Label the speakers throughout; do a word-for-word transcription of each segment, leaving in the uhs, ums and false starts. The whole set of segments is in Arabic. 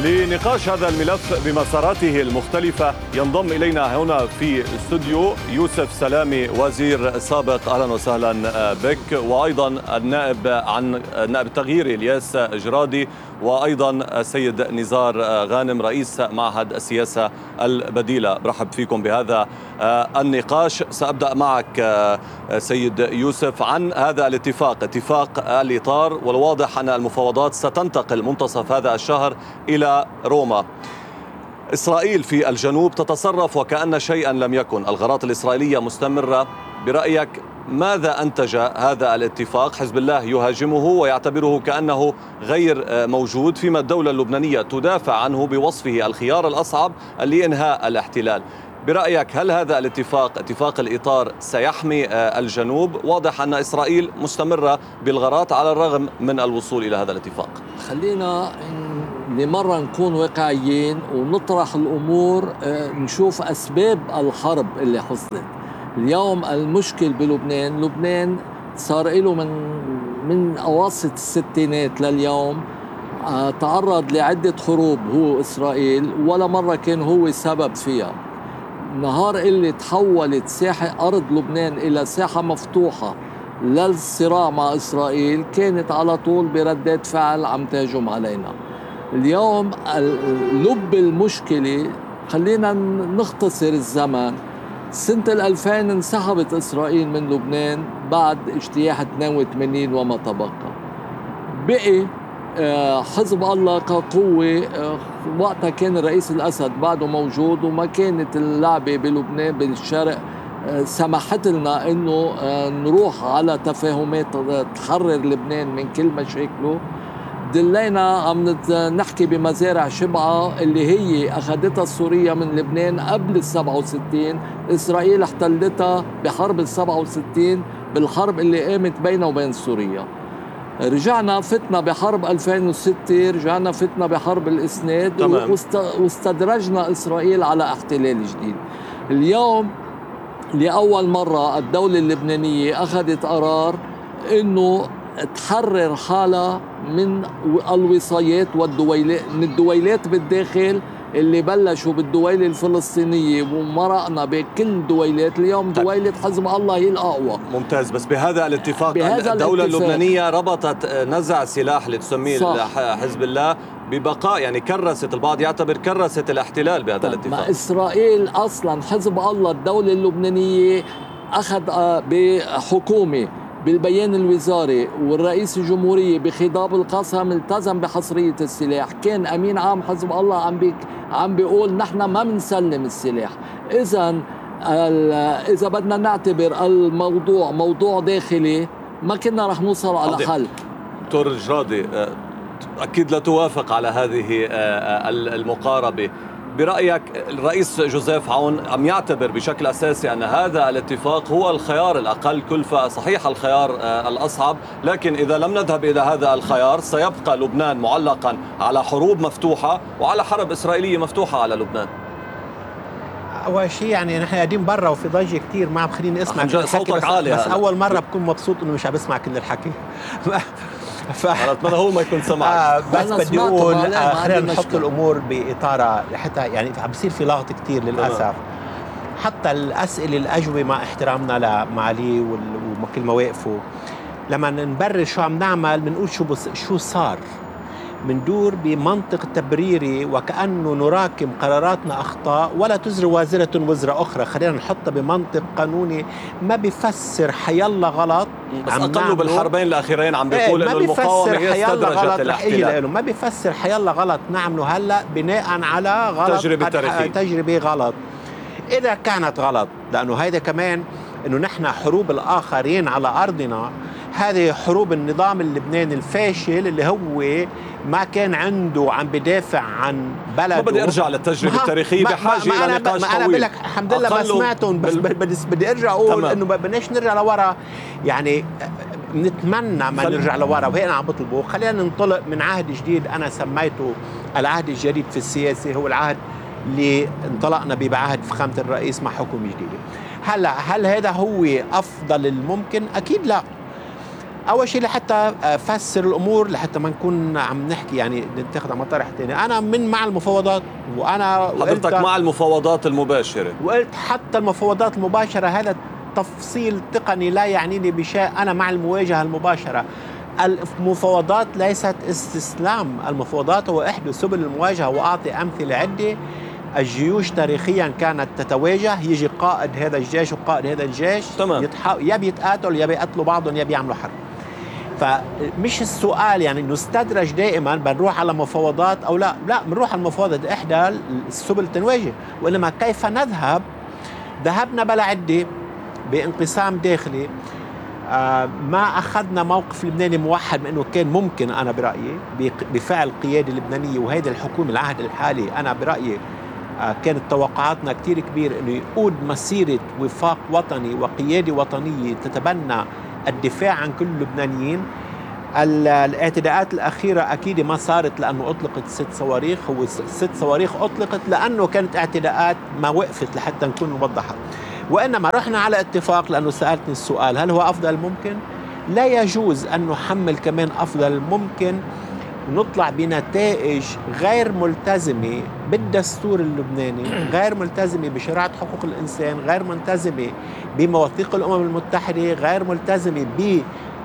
Speaker 1: لنقاش هذا الملف بمساراته المختلفة ينضم إلينا هنا في استوديو يوسف سلامي، وزير سابق، أهلا وسهلا بك، وأيضا النائب عن نائب التغيير الياس جرادي، وأيضا السيد نزار غانم رئيس معهد السياسة البديلة. برحب فيكم بهذا النقاش. سأبدأ معك سيد يوسف عن هذا الاتفاق، اتفاق الإطار، والواضح أن المفاوضات ستنتقل منتصف هذا الشهر إلى روما. إسرائيل في الجنوب تتصرف وكأن شيئا لم يكن، الغارات الإسرائيلية مستمرة. برأيك ماذا أنتج هذا الاتفاق؟ حزب الله يهاجمه ويعتبره كأنه غير موجود، فيما الدولة اللبنانية تدافع عنه بوصفه الخيار الأصعب لإنهاء الاحتلال. برأيك هل هذا الاتفاق، اتفاق الإطار، سيحمي الجنوب؟ واضح أن إسرائيل مستمرة بالغارات على الرغم من الوصول إلى هذا الاتفاق.
Speaker 2: خلينا لمرة نكون واقعيين ونطرح الأمور، نشوف أسباب الحرب اللي حصلت. اليوم المشكل بلبنان، لبنان صار له من من أواسط الستينات لليوم تعرض لعدة حروب هو إسرائيل، ولا مرة كان هو سبب فيها. نهار اللي تحولت ساحة أرض لبنان إلى ساحة مفتوحة للصراع مع إسرائيل كانت على طول بردات فعل عم تهجم علينا. اليوم لب المشكلة، خلينا نختصر الزمن، سنة الألفين انسحبت إسرائيل من لبنان بعد اجتياح اثنين وثمانين وما تبقى. بقي حزب الله كقوة، وقتها كان الرئيس الأسد بعده موجود، وما كانت اللعبة بلبنان بالشرق سمحت لنا إنه نروح على تفاهمات تحرر لبنان من كل مشاكله. دلينا عم نحكي بمزارع شبعة اللي هي أخذتها سوريا من لبنان قبل السبعة وستين، إسرائيل احتلتها بحرب السبعة وستين، بالحرب اللي قامت بينه وبين سوريا. رجعنا فتنا بحرب ألفين وستة، رجعنا فتنا بحرب الإسناد، واستدرجنا إسرائيل على احتلال جديد. اليوم لأول مرة الدولة اللبنانية أخذت قرار إنه تحرر حالها من الوصايات والدويلات، من الدويلات بالداخل اللي بلشوا بالدويلة الفلسطينية ومرقنا بكل الدويلات. اليوم دويلة حزب الله هي الأقوى.
Speaker 1: ممتاز. بس بهذا الاتفاق بهذا الدولة الاتفاق. اللبنانية ربطت نزع سلاح اللي تسميه حزب الله ببقاء، يعني كرست، البعض يعتبر كرست الاحتلال بهذا الاتفاق.
Speaker 2: ما إسرائيل أصلا حزب الله الدولة اللبنانية أخذ بحكومة بالبيان الوزاري، والرئيس الجمهورية بخطاب القسم التزم بحصرية السلاح. كان أمين عام حزب الله عم بيك عم بيقول نحن ما بنسلم السلاح. إذا إذا بدنا نعتبر الموضوع موضوع داخلي ما كنا رح نوصل على حل.
Speaker 1: دكتور جرادي، أكيد لا توافق على هذه المقاربة. برأيك الرئيس جوزيف عون عم يعتبر بشكل أساسي أن هذا الاتفاق هو الخيار الأقل كلفة، صحيح الخيار الأصعب، لكن إذا لم نذهب إلى هذا الخيار سيبقى لبنان معلقا على حروب مفتوحة وعلى حرب إسرائيلية مفتوحة على لبنان.
Speaker 3: أول شيء يعني نحن قاعدين برا وفي ضجة كتير، ما عم خليني أسمع
Speaker 1: صوتك
Speaker 3: بس,
Speaker 1: عالي،
Speaker 3: بس أول مرة بكون مبسوط إنه مش عم بسمع كل الحكي.
Speaker 1: ف... أنا أتمنى هو ما يكون سمع.
Speaker 3: آه بس بدي أقول آه خلينا نحط الأمور بإطارها، حتى يعني عم بصير في لغط كتير للأسف. آه. حتى الأسئلة الأجوبة مع احترامنا لمعاليه وكل مواقفه، لما نبرر شو عم نعمل بنقول شو بص... شو صار، مندور بمنطق تبريري وكأنه نراكم قراراتنا أخطاء ولا تزر وازرة وزر أخرى. خلينا نحطها بمنطق قانوني ما بيفسر حيالله غلط.
Speaker 1: بس أقلوا بالحربين الأخيرين عم بيقول إنه المقاومة هي استدرجت الاحتلال.
Speaker 3: ما بيفسر حيالله غلط نعمله هلأ بناء على غلط،
Speaker 1: تجربة تاريخية،
Speaker 3: تجربة غلط. إذا كانت غلط، لأنه هيدا كمان إنه نحن حروب الآخرين على أرضنا، هذه حروب النظام اللبناني الفاشل اللي هو ما كان عنده عم بدافع عن بلده.
Speaker 1: ما بدي ارجع للتجربه التاريخيه، بحاجه الى نقاش طويل.
Speaker 3: انا بقول لك الحمد لله ما سمعتهم، بس بال... بدي ارجع اقول انه ما بدناش نرجع لورا. يعني نتمنى ما خل... نرجع لورا، وهي انا عم بطلبه. خلينا ننطلق من عهد جديد انا سميته العهد الجديد في السياسه، هو العهد اللي انطلقنا به بعهد فخامه الرئيس مع حكومه جديده. هلا هل هذا هو افضل الممكن؟ اكيد لا. اول شيء لحتى افسر الامور، لحتى ما نكون عم نحكي يعني نتاخذ على مطرح ثاني. انا من مع المفاوضات، وانا
Speaker 1: حضرتك مع المفاوضات المباشره،
Speaker 3: وقلت حتى المفاوضات المباشره هذا تفصيل تقني لا يعنيني بشيء. انا مع المواجهه المباشره. المفاوضات ليست استسلام، المفاوضات هو احدى سبل المواجهه. واعطي امثله عده. الجيوش تاريخيا كانت تتواجه، يجي قائد هذا الجيش وقائد هذا الجيش،
Speaker 1: تمام.
Speaker 3: يتح... يا بيتقاتلوا يا بيقتلوا بعضهم يا بيعملوا حرب. فمش السؤال يعني نستدرج دائما بنروح على مفاوضات او لا، لا بنروح على المفاوضات احدى السبل التنواجه، وانما كيف نذهب. ذهبنا بلا عده بانقسام داخلي. آه ما اخذنا موقف لبناني موحد بانه كان ممكن. انا برايي بفعل القياده اللبنانيه وهيدي الحكومه العهد الحالي، انا برايي آه كانت توقعاتنا كثير كبيره انه يقود مسيره وفاق وطني وقياده وطنيه تتبنى الدفاع عن كل اللبنانيين. الاعتداءات الأخيرة أكيد ما صارت لأنه أطلقت ست صواريخ. هو ست صواريخ أطلقت لأنه كانت اعتداءات ما وقفت، لحتى نكون نوضحها. وإنما رحنا على اتفاق، لأنه سألتني السؤال هل هو أفضل ممكن؟ لا يجوز أن نحمل كمان أفضل ممكن ونطلع بنتائج غير ملتزمة بالدستور اللبناني، غير ملتزمة بشريعة حقوق الإنسان، غير ملتزمة بمواثيق الأمم المتحدة، غير ملتزمة ب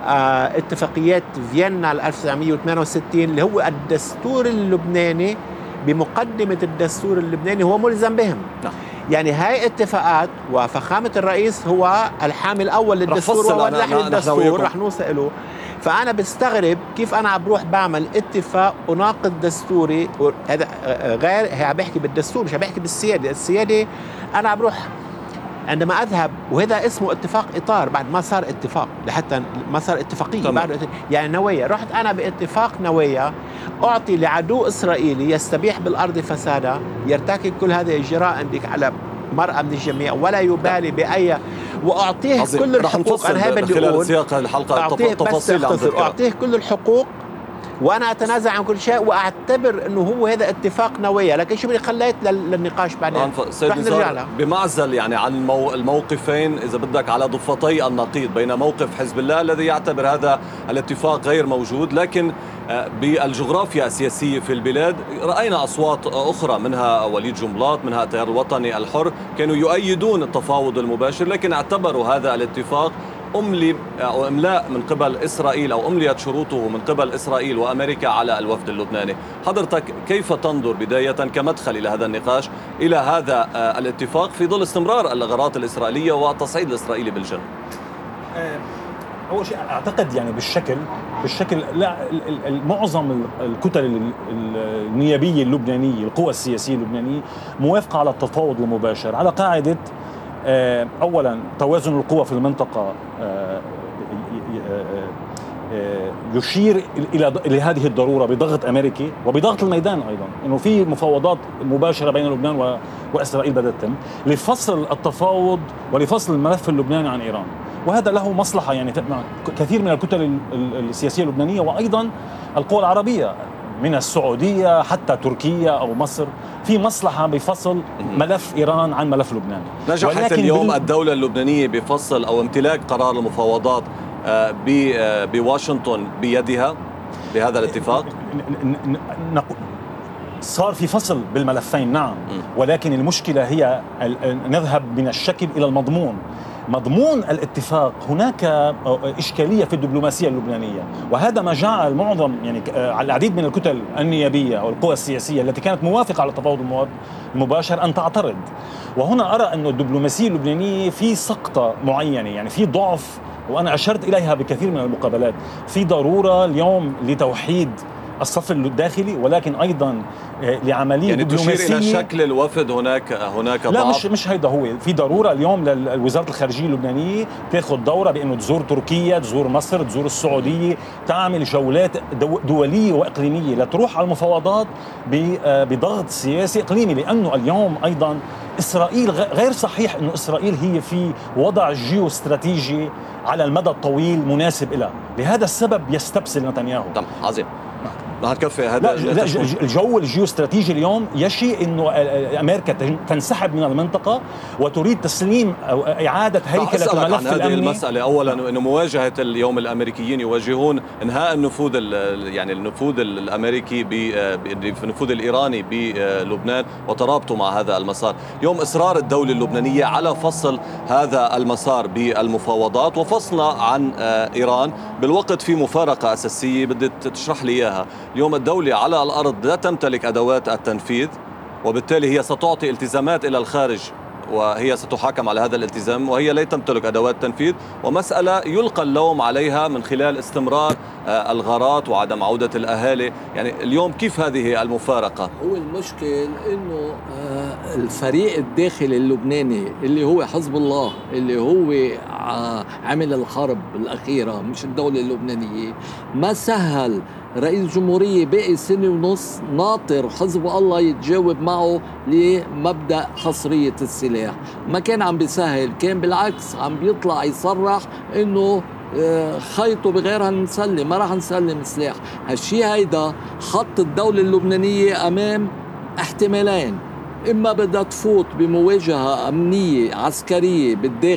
Speaker 3: اتفاقيات فيينا ألف وتسعمئة وثمانية وستين اللي هو الدستور اللبناني. بمقدمة الدستور اللبناني هو ملزم بهم. نعم. يعني هاي اتفاقات، وفخامة الرئيس هو الحامل الأول للدستور وهو لحن الدستور، رح نوصل له. فأنا بستغرب كيف أنا عم بروح بعمل اتفاق وناقض دستوري. هذا غير، هي عم بحكي بالدستور مش عم بحكي بالسيادة. السيادة أنا عم بروح عندما أذهب، وهذا اسمه اتفاق إطار بعد ما صار اتفاق، لحتى ما صار اتفاقية بعد يعني نوايا. رحت أنا باتفاق نوايا أعطي لعدو إسرائيلي يستبيح بالأرض فسادا، يرتكب كل هذه الجرائم على مرأة من الجميع ولا يبالي بأي، وأعطيه كل الحقوق. أنا هي بدي
Speaker 1: خلال سياق الحلقة
Speaker 3: أعطيه تفاصيل أعطيه كل الحقوق وأنا أتنازع عن كل شيء، وأعتبر أنه هو هذا اتفاق نوايا. لكن شو بدي خليت للنقاش بعدين.
Speaker 1: رح نرجع لها بمعزل يعني عن المو... الموقفين إذا بدك على ضفتي النقيض، بين موقف حزب الله الذي يعتبر هذا الاتفاق غير موجود، لكن بالجغرافيا السياسية في البلاد رأينا أصوات أخرى منها وليد جنبلاط، منها التيار الوطني الحر، كانوا يؤيدون التفاوض المباشر، لكن اعتبروا هذا الاتفاق أملي أو إملاء من قبل إسرائيل، أو أمليت شروطه من قبل إسرائيل وأمريكا على الوفد اللبناني. حضرتك كيف تنظر بداية كمدخل إلى هذا النقاش إلى هذا الاتفاق في ظل استمرار الغارات الإسرائيلية والتصعيد الإسرائيلي بالجنوب؟
Speaker 4: أول شيء أعتقد يعني بالشكل بالشكل لا معظم الكتل النيابية اللبنانية، القوى السياسية اللبنانية موافقة على التفاوض المباشر على قاعدة أولا توازن القوى في المنطقة يشير إلى هذه الضرورة بضغط أمريكي وبضغط الميدان أيضا، إنه في مفاوضات مباشرة بين لبنان وإسرائيل بدأت تتم لفصل التفاوض ولفصل الملف اللبناني عن إيران، وهذا له مصلحة يعني كثير من الكتل السياسية اللبنانية وأيضا القوى العربية من السعودية حتى تركيا أو مصر في مصلحة بفصل ملف إيران عن ملف لبنان.
Speaker 1: نجحت اليوم بال... الدولة اللبنانية بفصل أو امتلاك قرار المفاوضات بواشنطن بيدها بهذا الاتفاق؟
Speaker 4: صار في فصل بالملفين نعم، ولكن المشكلة هي نذهب من الشكل إلى المضمون. مضمون الاتفاق هناك إشكالية في الدبلوماسية اللبنانية، وهذا ما جعل معظم يعني العديد من الكتل النيابية والقوى السياسية التي كانت موافقة على التفاوض المباشر أن تعترض. وهنا أرى أن الدبلوماسية اللبنانية في سقطة معينة، يعني في ضعف، وأنا أشرت إليها بكثير من المقابلات. في ضرورة اليوم لتوحيد الصف الداخلي، ولكن ايضا لعمليه
Speaker 1: يعني تشير الى شكل الوفد هناك هناك ضعف.
Speaker 4: لا مش مش هيدا هو، في ضروره اليوم للوزاره الخارجيه اللبنانيه تاخذ دوره بانه تزور تركيا، تزور مصر، تزور السعوديه، تعمل جولات دوليه واقليميه لتروح على المفاوضات بضغط سياسي اقليمي، لانه اليوم ايضا اسرائيل غير صحيح انه اسرائيل هي في وضع جيوستراتيجي على المدى الطويل مناسب لها، لهذا السبب يستبسل نتنياهو.
Speaker 1: تمام، عظيم. ما هنكفي هذا.
Speaker 4: لا الجو الجيوستراتيجي اليوم يشي انه امريكا تنسحب من المنطقه وتريد تسليم او اعاده هيكله الملف الامني.
Speaker 1: هذه المساله اولا انه مواجهه اليوم الامريكيين يواجهون انهاء النفوذ يعني النفوذ الامريكي بالنفوذ الايراني بلبنان وترابطه مع هذا المسار. يوم اصرار الدوله اللبنانيه على فصل هذا المسار بالمفاوضات وفصلنا عن ايران بالوقت في مفارقه اساسيه بدك تشرح لي اياها. اليوم الدولة على الأرض لا تمتلك أدوات التنفيذ، وبالتالي هي ستعطي التزامات إلى الخارج وهي ستحاكم على هذا الالتزام، وهي لا تمتلك أدوات تنفيذ، ومسألة يلقى اللوم عليها من خلال استمرار الغارات وعدم عودة الأهالي. يعني اليوم كيف هذه المفارقة؟
Speaker 2: هو المشكل إنه الفريق الداخلي اللبناني اللي هو حزب الله اللي هو عمل الحرب الأخيرة مش الدولة اللبنانية ما سهل رئيس الجمهورية باقي سنة ونص ناطر حزب الله يتجاوب معه لمبدأ حصرية السلاح. ما كان عم بيسهل، كان بالعكس عم بيطلع يصرح إنه خيطوا بغيرها نسلم، ما راح نسلم سلاح. هالشي هيدا حط الدولة اللبنانية أمام احتمالين، إما بدها تفوت بمواجهة أمنية عسكرية بالداخل